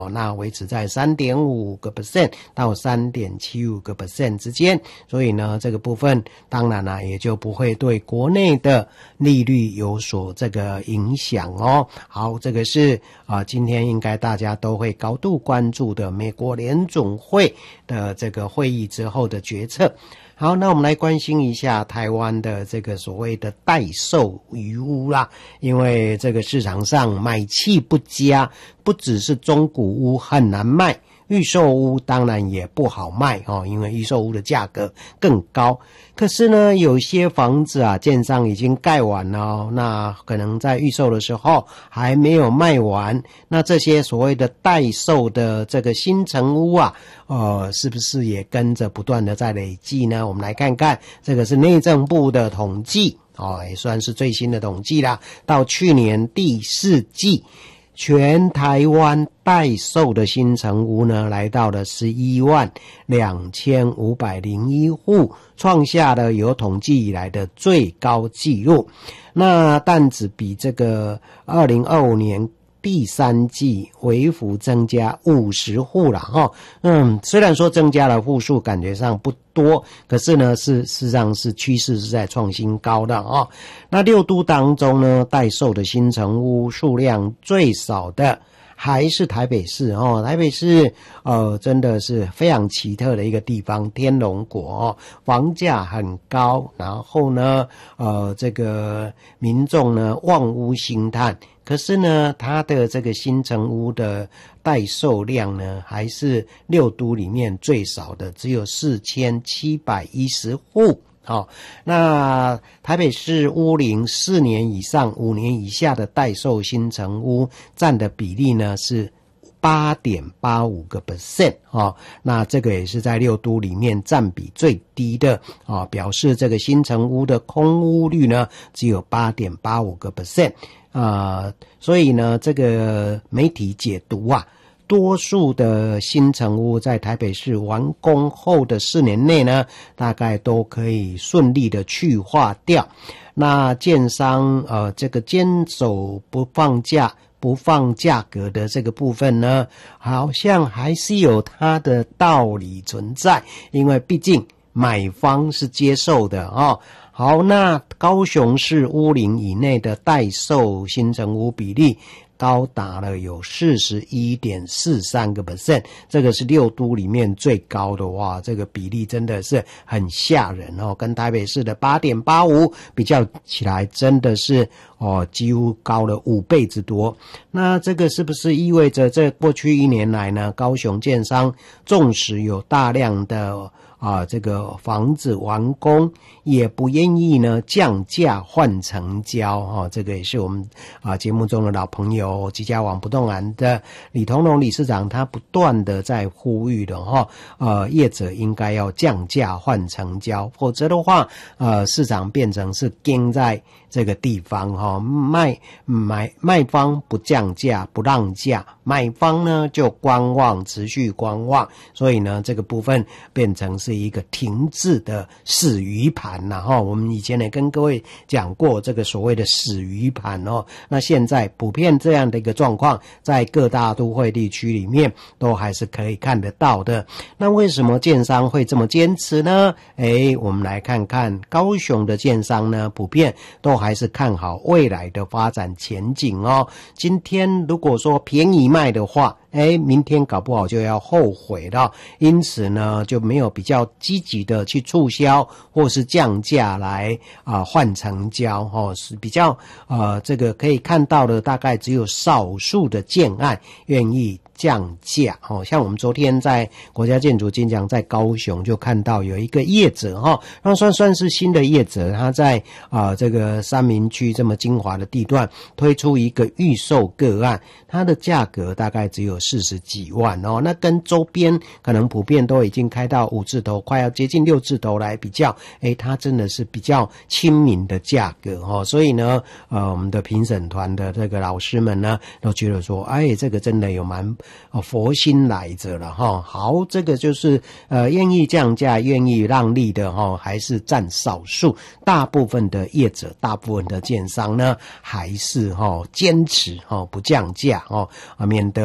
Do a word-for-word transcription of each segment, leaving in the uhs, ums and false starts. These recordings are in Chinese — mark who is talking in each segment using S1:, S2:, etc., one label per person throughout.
S1: 那维持在 三点五个百分点 到 三点七五个百分点 之间，所以呢这个部分当然啦、啊、也就不会对国内的利率有所这个影响哦。好，这个是啊、呃、今天应该大家都会高度关注的美国联准会的这个会议之后的决策。好，那我们来关心一下台湾的这个所谓的待售余屋啦，因为这个市场上买气不佳，不只是中古屋很难卖，预售屋当然也不好卖哦，因为预售屋的价格更高。可是呢，有些房子啊，建商已经盖完了哦，那可能在预售的时候还没有卖完。那这些所谓的待售的这个新成屋啊，呃，是不是也跟着不断的在累积呢？我们来看看，这个是内政部的统计哦，也算是最新的统计啦。到去年第四季，全台湾待售的新成屋呢，来到了十一万两千五百零一户，创下了有统计以来的最高纪录。那但只比这个二零二五年第三季微幅增加五十户啦齁。嗯，虽然说增加了户数感觉上不多，可是呢是事实上是趋势是在创新高的哦。那六都当中呢，待售的新成屋数量最少的还是台北市哦，台北市呃真的是非常奇特的一个地方，天龙国哦，房价很高，然后呢呃这个民众呢望屋兴叹，可是呢它的这个新成屋的待售量呢还是六都里面最少的，只有四千七百一十户。好、哦，那台北市屋龄四年以上、五年以下的待售新成屋占的比例呢是 八点八五个百分点 哦，那这个也是在六都里面占比最低的啊、哦，表示这个新成屋的空屋率呢只有 八点八五个百分点啊、呃，所以呢这个媒体解读啊，多数的新成屋在台北市完工后的四年内呢，大概都可以顺利的去化掉。那建商呃这个坚守不放价不放价格的这个部分呢，好像还是有它的道理存在，因为毕竟买方是接受的哦。好，那高雄市屋龄以内的待售新成屋比例高达了有 四十一点四三个百分点， 这个是六都里面最高的。哇，这个比例真的是很吓人哦，跟台北市的 八点八五 比较起来真的是哦几乎高了五倍之多。那这个是不是意味着这过去一年来呢，高雄建商纵使有大量的啊，这个房子完工也不愿意呢降价换成交哦，这个也是我们啊节目中的老朋友吉家网不动产的李同荣理事长他不断的在呼吁的哈、哦，呃业者应该要降价换成交，否则的话呃市场变成是盯在这个地方哈、哦，卖买卖方不降价不让价，买方呢就观望持续观望，所以呢这个部分变成是一个停滞的死鱼盘呐哈。我们以前也跟各位讲过这个所谓的死鱼盘哦，那现在普遍这样的一个状况在各大都会地区里面都还是可以看得到的。那为什么建商会这么坚持呢？诶，我们来看看高雄的建商呢，普遍都还是看好未来的发展前景哦。今天如果说便宜卖的话，哎，明天搞不好就要后悔了，因此呢，就没有比较积极的去促销或是降价来啊换成交哦，是比较呃这个可以看到的，大概只有少数的建案愿意降价哦。像我们昨天在国家建筑金奖在高雄就看到有一个业者哈、哦，那算算是新的业者，他在啊、呃、这个三民区这么精华的地段推出一个预售个案，它的价格大概只有四十几万哦，那跟周边可能普遍都已经开到五字头，快要接近六字头来比较，诶，它真的是比较亲民的价格哦，所以呢，呃，我们的评审团的这个老师们呢，都觉得说，哎，这个真的有蛮哦佛心来着了哈、哦。好，这个就是呃愿意降价、愿意让利的哈、哦，还是占少数，大部分的业者、大部分的建商呢，还是哈、哦、坚持哈、哦、不降价哦，啊，免得呢真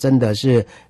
S1: 真的是